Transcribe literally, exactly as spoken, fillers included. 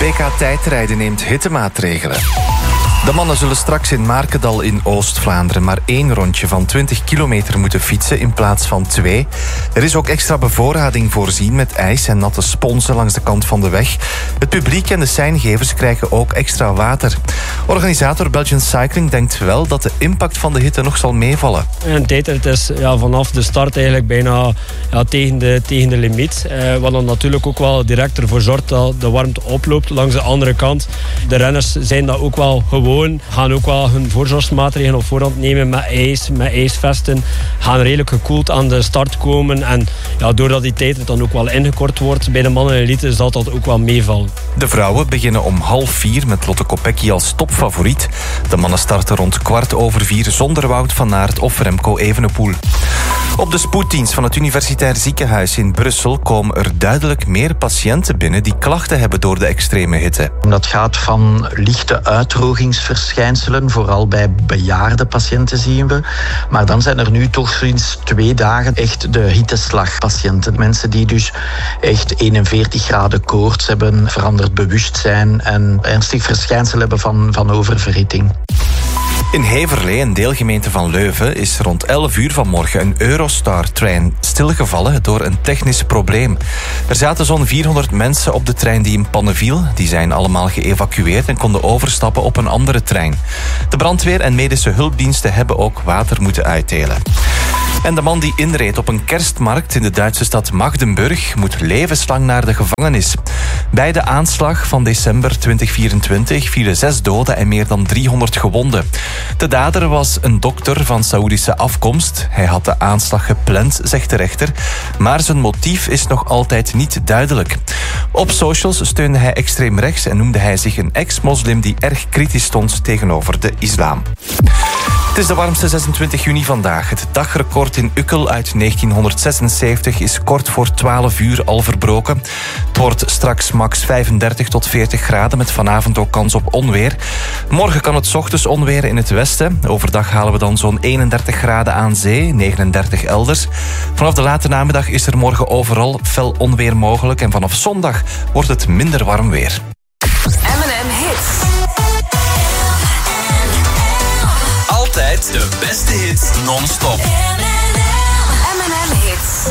B K Tijdrijden neemt hittemaatregelen. De mannen zullen straks in Markendal in Oost-Vlaanderen maar één rondje van twintig kilometer moeten fietsen in plaats van twee. Er is ook extra bevoorrading voorzien met ijs en natte sponsen langs de kant van de weg. Het publiek en de seingevers krijgen ook extra water. Organisator Belgian Cycling denkt wel dat de impact van de hitte nog zal meevallen. Een tijdrit is ja, vanaf de start eigenlijk bijna ja, tegen, de, tegen de limiet. Eh, wat dan natuurlijk ook wel direct ervoor zorgt dat de warmte oploopt. Langs de andere kant, de renners zijn dat ook wel gewoon. Gaan ook wel hun voorzorgsmaatregelen op voorhand nemen met ijs, met ijsvesten. Gaan redelijk gekoeld aan de start komen. En ja, doordat die tijdrit dan ook wel ingekort wordt bij de mannen en elite, zal dat ook wel meevallen. De vrouwen beginnen om half vier met Lotte Kopecky als topfavoriet. De mannen starten rond kwart over vier zonder Wout van Aert of Remco Evenepoel. Op de spoeddienst van het Universitair Ziekenhuis in Brussel komen er duidelijk meer patiënten binnen die klachten hebben door de extreme hitte. Dat gaat van lichte uitdrogingsverschijnselen, vooral bij bejaarde patiënten zien we. Maar dan zijn er nu toch sinds twee dagen echt de hitteslagpatiënten. Mensen die dus echt eenenveertig graden koorts hebben, veranderd bewustzijn en ernstig verschijnsel hebben van, van oververhitting. In Heverlee, een deelgemeente van Leuven, is rond elf uur vanmorgen een Eurostar-trein stilgevallen door een technisch probleem. Er zaten zo'n vierhonderd mensen op de trein die in pannen viel. Die zijn allemaal geëvacueerd en konden overstappen op een andere trein. De brandweer en medische hulpdiensten hebben ook water moeten uitdelen. En de man die inreed op een kerstmarkt in de Duitse stad Magdeburg moet levenslang naar de gevangenis. Bij de aanslag van december twintig vierentwintig vielen zes doden en meer dan driehonderd gewonden. De dader was een dokter van Saoedische afkomst. Hij had de aanslag gepland, zegt de rechter. Maar zijn motief is nog altijd niet duidelijk. Op socials steunde hij extreem rechts en noemde hij zich een ex-moslim die erg kritisch stond tegenover de islam. Het is de warmste zesentwintig juni vandaag. Het dagrecord in Ukkel uit negentienhonderdzesenzeventig is kort voor twaalf uur al verbroken. Het wordt straks max vijfendertig tot veertig graden met vanavond ook kans op onweer. Morgen kan het 's ochtends onweer in het westen. Overdag halen we dan zo'n eenendertig graden aan zee, negenendertig elders. Vanaf de late namiddag is er morgen overal fel onweer mogelijk en vanaf zondag wordt het minder warm weer. M en M Hits. Altijd de beste hits non-stop.